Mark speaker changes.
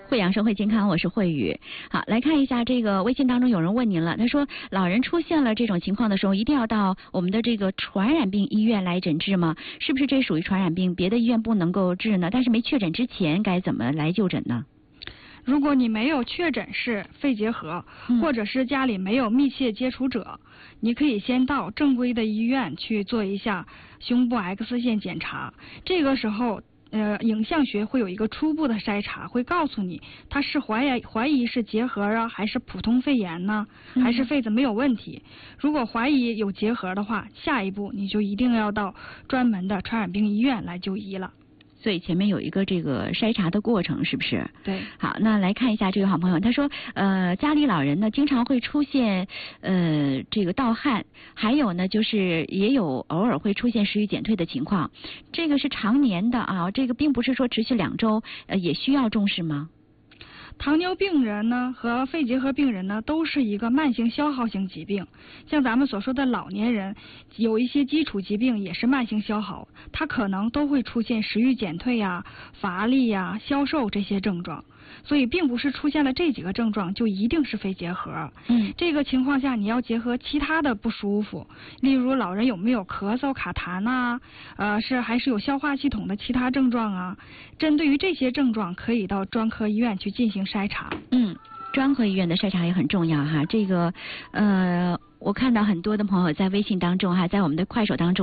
Speaker 1: 惠阳生活健康，我是慧宇。好，来看一下这个微信当中有人问您了，他说老人出现了这种情况的时候，一定要到我们的这个传染病医院来诊治吗？是不是这属于传染病，别的医院不能够治呢？但是没确诊之前该怎么来就诊呢？
Speaker 2: 如果你没有确诊是肺结核，或者是家里没有密切接触者，你可以先到正规的医院去做一下胸部 X 线检查。这个时候影像学会有一个初步的筛查，会告诉你它是怀疑是结核啊，还是普通肺炎呢，还是肺子没有问题。如果怀疑有结核的话，下一步你就一定要到专门的传染病医院来就医了。
Speaker 1: 所以前面有一个这个筛查的过程，是不是？
Speaker 2: 对。
Speaker 1: 好，那来看一下这个好朋友，他说家里老人呢经常会出现这个盗汗，还有呢就是也有偶尔会出现食欲减退的情况，这个是常年的啊，这个并不是说持续2周，也需要重视吗？
Speaker 2: 糖尿病人呢和肺结核病人呢都是一个慢性消耗性疾病，像咱们所说的老年人有一些基础疾病也是慢性消耗，它可能都会出现食欲减退呀、乏力呀、消瘦这些症状，所以并不是出现了这几个症状就一定是肺结核。这个情况下你要结合其他的不舒服，例如老人有没有咳嗽卡痰啊，还是有消化系统的其他症状啊，针对于这些症状可以到专科医院去进行筛查。
Speaker 1: 专科医院的筛查也很重要哈。这个我看到很多的朋友在微信当中哈，在我们的快手当中